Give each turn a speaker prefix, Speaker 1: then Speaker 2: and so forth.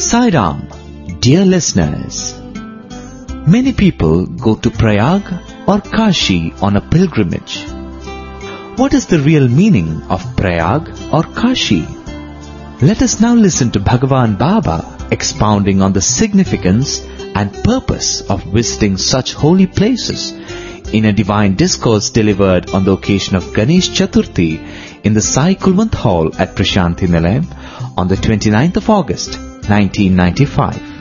Speaker 1: Sai Ram, dear listeners. Many people go to Prayag or Kashi on a pilgrimage. What is the real meaning of Prayag or Kashi? Let us now listen to Bhagavan Baba expounding on the significance and purpose of visiting such holy places in a divine discourse delivered on the occasion of Ganesh Chaturthi in the Sai Kulwant Hall at Prashanthi Nilayam on the 29th of August, 1995.